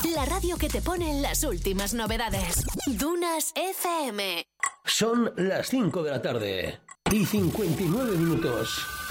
La radio que te pone las últimas novedades. Dunas FM. Son las 5 de la tarde y 59 minutos.